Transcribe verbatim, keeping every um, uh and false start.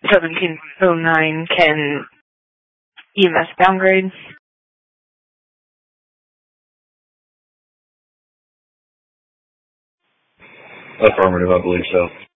seventeen oh nine can E M S downgrade? Affirmative, I believe so.